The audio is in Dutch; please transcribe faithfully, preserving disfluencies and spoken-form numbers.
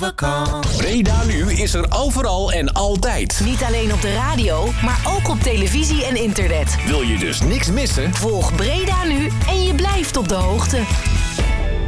overkomt. Breda Nu is er overal en altijd. Niet alleen op de radio, maar ook op televisie en internet. Wil je dus niks missen? Volg Breda Nu en je blijft op de hoogte.